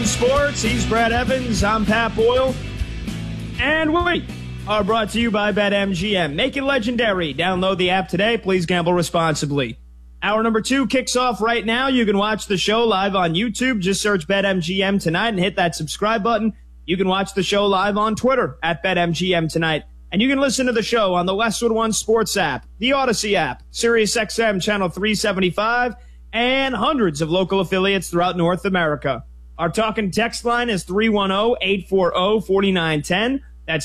Sports. He's Brad Evans. I'm Pat Boyle. And we are brought to you by BetMGM. Make it legendary. Download the app today. Please gamble responsibly. Hour number 2 kicks off right now. You can watch the show live on YouTube. Just search BetMGM tonight and hit that subscribe button. You can watch the show live on Twitter at BetMGM tonight. And you can listen to the show on the Westwood One Sports app, the Odyssey app, SiriusXM Channel 375, and hundreds of local affiliates throughout North America. Our talking text line is 310-840-4910. That's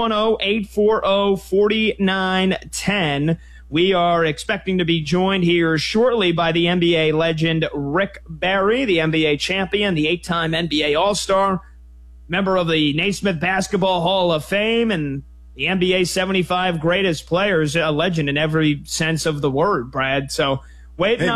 310-840-4910. We are expecting to be joined here shortly by the NBA legend Rick Barry, the NBA champion, the 8-time NBA All-Star, member of the Naismith Basketball Hall of Fame, and the NBA 75 greatest players, a legend in every sense of the word, Brad. So waiting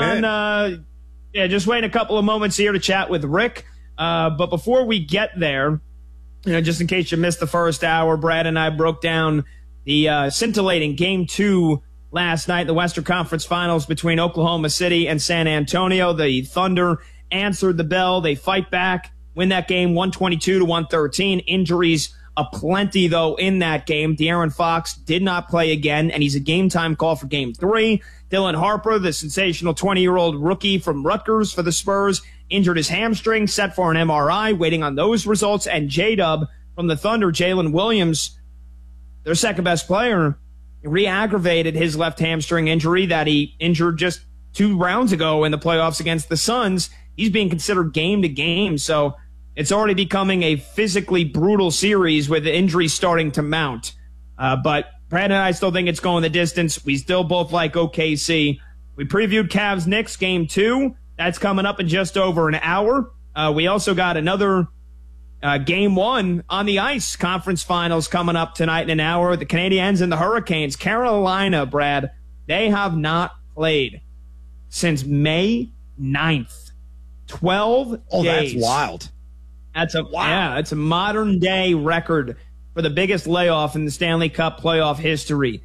just waiting a couple of moments here to chat with Rick. But before we get there, just in case you missed the first hour, Brad and I broke down the scintillating Game 2 last night, the Western Conference Finals between Oklahoma City and San Antonio. The Thunder answered the bell. They fight back, win that game 122-113. Injuries aplenty, though, in that game. De'Aaron Fox did not play again, and he's a game-time call for Game 3. Dylan Harper, the sensational 20-year-old rookie from Rutgers for the Spurs, injured his hamstring, set for an MRI, waiting on those results. And J-Dub from the Thunder, Jalen Williams, their second-best player, re-aggravated his left hamstring injury that he injured just 2 rounds ago in the playoffs against the Suns. He's being considered game to game, so it's already becoming a physically brutal series with the injuries starting to mount. But Brad and I still think it's going the distance. We still both like OKC. We previewed Cavs-Knicks Game 2. That's coming up in just over an hour. We also got another Game 1 on the ice conference finals coming up tonight in an hour. The Canadiens and the Hurricanes. Carolina, Brad, they have not played since May 9th. 12 days. Oh, that's wild. It's a modern-day record for the biggest layoff in the Stanley Cup playoff history.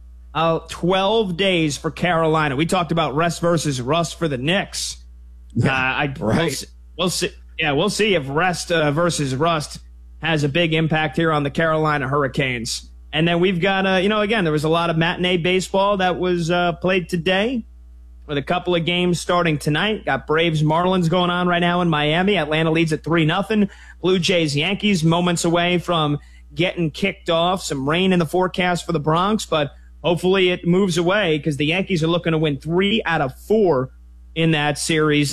12 days for Carolina. We talked about rest versus rust for the Knicks. Right. We'll see. Yeah, we'll see if rest versus rust has a big impact here on the Carolina Hurricanes. And then we've got, again, there was a lot of matinee baseball that was played today, with a couple of games starting tonight. Got Braves Marlins going on right now in Miami. Atlanta leads at 3-0. Blue Jays Yankees moments away from getting kicked off. Some rain in the forecast for the Bronx, but hopefully it moves away because the Yankees are looking to win 3 out of 4 in that series.